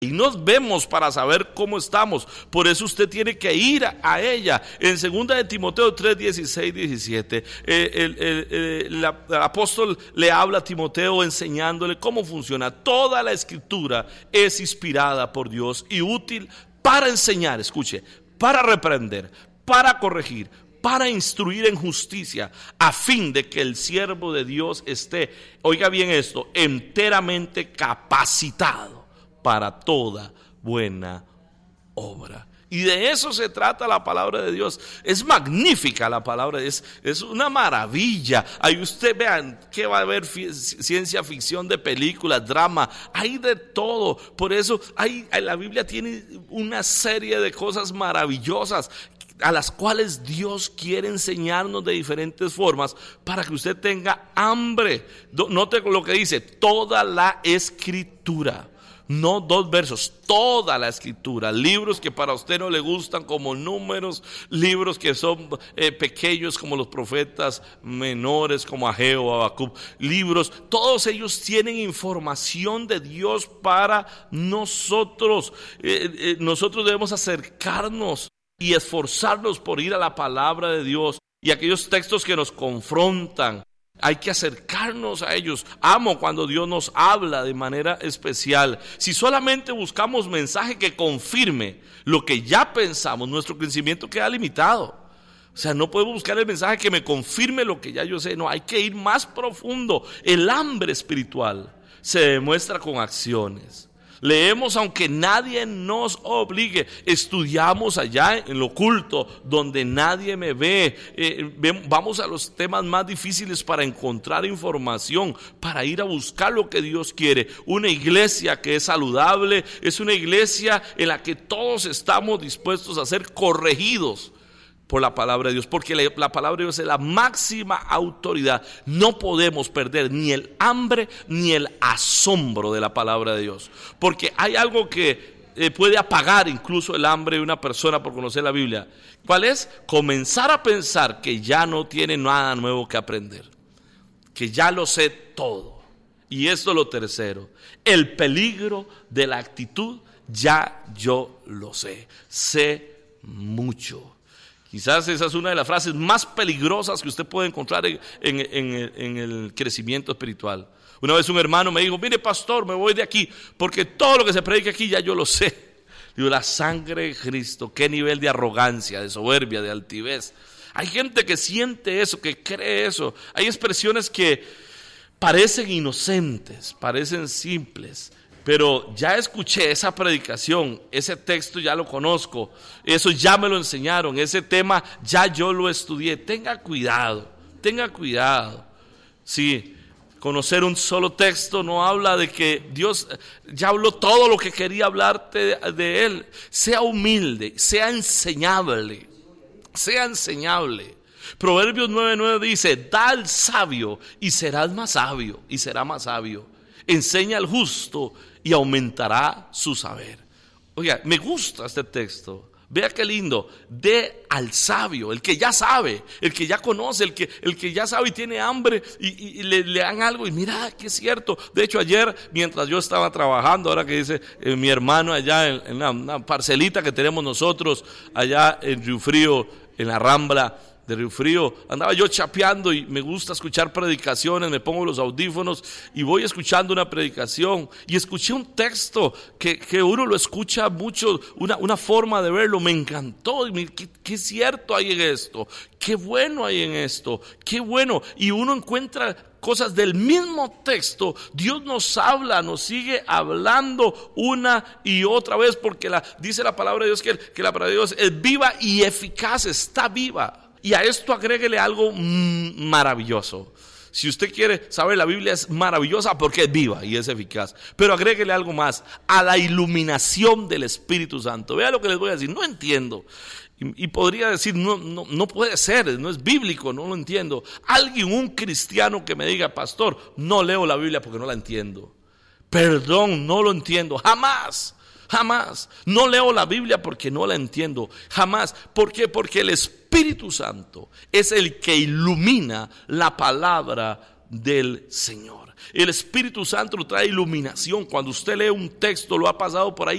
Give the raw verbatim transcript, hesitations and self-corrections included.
Y nos vemos para saber cómo estamos. Por eso usted tiene que ir a, a ella. En segunda de Timoteo tres, dieciséis, diecisiete, eh, el, el, el, el, el apóstol le habla a Timoteo enseñándole cómo funciona. Toda la escritura es inspirada por Dios y útil para enseñar, escuche, para reprender, para corregir, para instruir en justicia, a fin de que el siervo de Dios esté, oiga bien esto, enteramente capacitado para toda buena obra. Y de eso se trata la palabra de Dios. Es magnífica la palabra, es, es una maravilla. Ahí usted vean que va a haber fi- ciencia ficción de películas, drama, hay de todo. Por eso hay, la Biblia tiene una serie de cosas maravillosas a las cuales Dios quiere enseñarnos de diferentes formas para que usted tenga hambre. Note lo que dice, toda la escritura. No dos versos, toda la escritura, libros que para usted no le gustan como números, libros que son eh, pequeños como los profetas, menores como Ageo, Habacuc, libros, todos ellos tienen información de Dios para nosotros. Eh, eh, nosotros debemos acercarnos y esforzarnos por ir a la palabra de Dios y aquellos textos que nos confrontan. Hay que acercarnos a ellos. Amo cuando Dios nos habla de manera especial. Si solamente buscamos mensaje que confirme lo que ya pensamos, nuestro crecimiento queda limitado. O sea, no podemos buscar el mensaje que me confirme lo que ya yo sé. No, hay que ir más profundo. El hambre espiritual se demuestra con acciones. Leemos aunque nadie nos obligue, estudiamos allá en lo oculto donde nadie me ve, eh, vamos a los temas más difíciles para encontrar información, para ir a buscar lo que Dios quiere. Una iglesia que es saludable es una iglesia en la que todos estamos dispuestos a ser corregidos por la palabra de Dios, porque la, la palabra de Dios es la máxima autoridad. No podemos perder ni el hambre ni el asombro de la palabra de Dios, porque hay algo que eh, puede apagar incluso el hambre de una persona por conocer la Biblia. ¿Cuál es? Comenzar a pensar que ya no tiene nada nuevo que aprender, que ya lo sé todo. Y esto es lo tercero, el peligro de la actitud, ya yo lo sé, sé mucho. Quizás esa es una de las frases más peligrosas que usted puede encontrar en, en, en, en el crecimiento espiritual. Una vez un hermano me dijo, mire pastor, me voy de aquí porque todo lo que se predica aquí ya yo lo sé. Digo, la sangre de Cristo, qué nivel de arrogancia, de soberbia, de altivez. Hay gente que siente eso, que cree eso. Hay expresiones que parecen inocentes, parecen simples. Pero ya escuché esa predicación, ese texto ya lo conozco, eso ya me lo enseñaron, ese tema ya yo lo estudié. Tenga cuidado, tenga cuidado. Sí, conocer un solo texto no habla de que Dios ya habló todo lo que quería hablarte de, de Él. Sea humilde, sea enseñable, sea enseñable. Proverbios nueve nueve dice, da al sabio y serás más sabio, y será más sabio. Enseña al justo y aumentará su saber. Oiga, me gusta este texto. Vea qué lindo. Dé al sabio, el que ya sabe, el que ya conoce, el que, el que ya sabe y tiene hambre, y, y, y le, le dan algo. Y mira, que es cierto. De hecho, ayer, mientras yo estaba trabajando, ahora que dice eh, mi hermano allá en, en una, una parcelita que tenemos nosotros, allá en Río Frío, en la Rambla de Río Frío, andaba yo chapeando y me gusta escuchar predicaciones, me pongo los audífonos y voy escuchando una predicación y escuché un texto que, que uno lo escucha mucho, una, una forma de verlo, me encantó, y me, qué, qué cierto hay en esto, qué bueno hay en esto, qué bueno, y uno encuentra cosas del mismo texto. Dios nos habla, nos sigue hablando una y otra vez, porque la, dice la palabra de Dios que, que la palabra de Dios es viva y eficaz, está viva. Y a esto agréguele algo mmm, maravilloso. Si usted quiere saber, la Biblia es maravillosa porque es viva y es eficaz. Pero agréguele algo más, a la iluminación del Espíritu Santo. Vea lo que les voy a decir, no entiendo. Y, y podría decir, no, no, no puede ser, no es bíblico, no lo entiendo. Alguien, un cristiano que me diga, pastor, no leo la Biblia porque no la entiendo. Perdón, no lo entiendo, jamás. Jamás. No leo la Biblia porque no la entiendo. Jamás. ¿Por qué? Porque el Espíritu Santo es el que ilumina la palabra del Señor. El Espíritu Santo trae iluminación. Cuando usted lee un texto, lo ha pasado por ahí